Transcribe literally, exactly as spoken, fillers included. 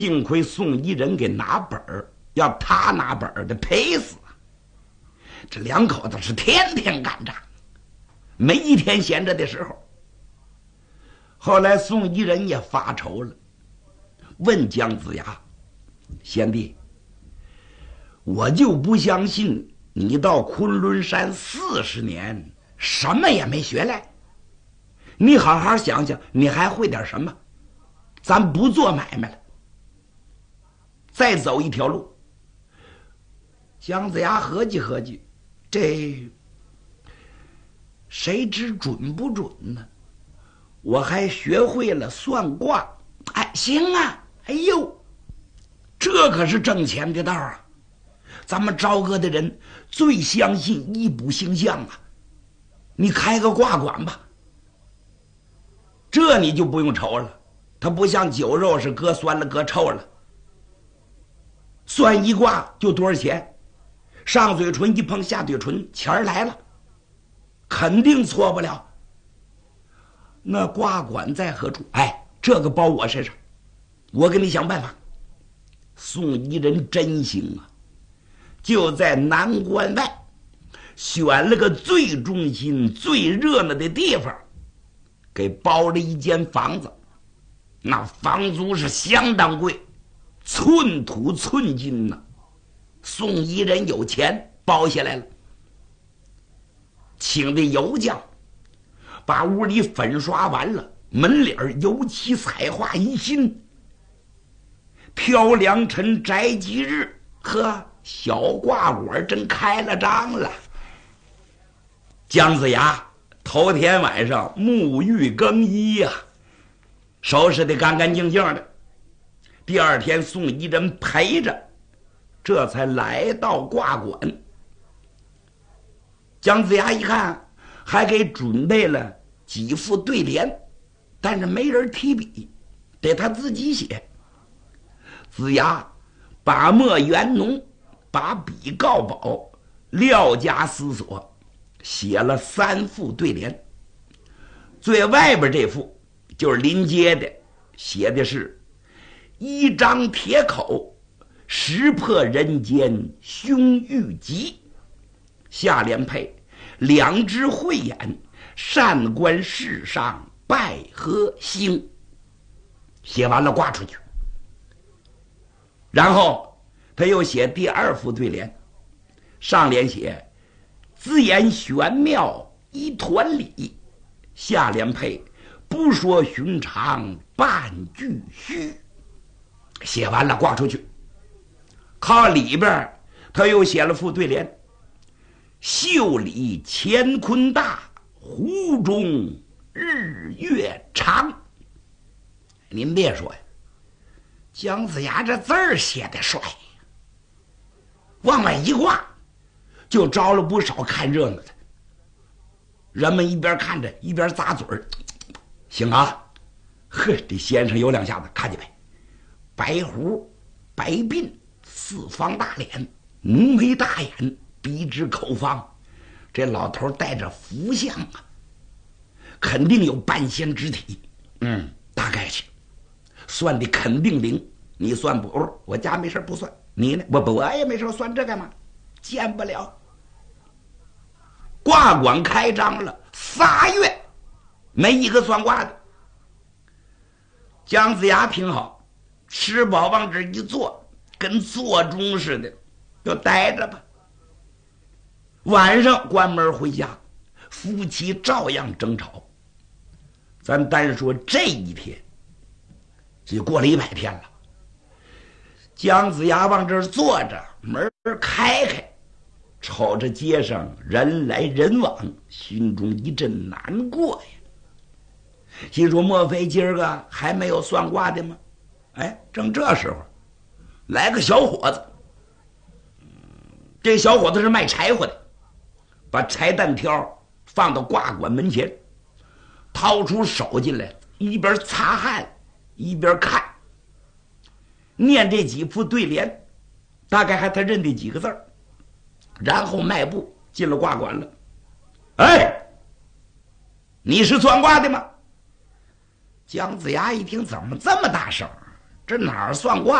幸亏宋一人给拿本儿，要他拿本儿的赔死。这两口子是天天干仗，没一天闲着的时候。后来宋一人也发愁了，问姜子牙：“贤弟，我就不相信你到昆仑山四十年什么也没学来。你好好想想，你还会点什么？咱不做买卖了，再走一条路。”姜子牙合计合计，这谁知准不准呢？我还学会了算卦，哎，行啊！哎呦，这可是挣钱的道啊！咱们朝歌的人最相信一卜星象啊，你开个卦馆吧，这你就不用愁了。它不像酒肉是搁酸了搁臭了，算一卦就多少钱，上嘴唇一碰下嘴唇，钱儿来了，肯定错不了。那卦馆在何处？哎，这个包我身上，我给你想办法。宋一人真行啊，就在南关外选了个最中心最热闹的地方，给包了一间房子。那房租是相当贵，寸土寸金呐、啊。宋一人有钱，包下来了，请的油匠把屋里粉刷完了，门脸油漆彩画一新。挑良辰宅吉日，呵，小卦馆真开了张了。姜子牙头天晚上沐浴更衣呀、啊，收拾得干干净净的。第二天宋一人陪着，这才来到卦馆。姜子牙一看，还给准备了几副对联，但是没人提笔，得他自己写。子牙把墨圆浓，把笔告宝，料加思索，写了三副对联。最外边这副就是临街的，写的是一张铁口，识破人间凶欲急，下联配两只慧眼，善观世上百合星。写完了挂出去。然后他又写第二副对联，上联写字眼玄妙一团理，下联配不说寻常半句虚。写完了挂出去。靠里边他又写了副对联，袖里乾坤大，湖中日月长。您别说呀，姜子牙这字儿写得帅，往外一挂就招了不少看热闹的人们，一边看着一边咂嘴儿。行啊，呵，这先生有两下子，看见没？白胡白鬓，四方大脸，浓眉大眼，鼻直口方，这老头带着福相啊，肯定有半仙之体。嗯，大概去算的肯定灵。你算不？哦，我家没事不算。你呢？我不，我也没事，算这干嘛？见不了。卦馆开张了，仨月没一个算卦的。姜子牙挺好，吃饱往这一坐，跟座钟似的，就待着吧。晚上关门回家，夫妻照样争吵。咱单说这一天，就过了一百天了。姜子牙往这儿坐着，门开开，瞅着街上人来人往，心中一阵难过呀。心说莫非今儿个还没有算卦的吗？哎，正这时候来个小伙子，这小伙子是卖柴火的，把柴担挑放到卦馆门前，掏出手进来，一边擦汗一边看，念这几副对联，大概还他认得几个字儿，然后迈步进了卦馆了。哎，你是算卦的吗？姜子牙一听，怎么这么大声？ 这哪儿算卦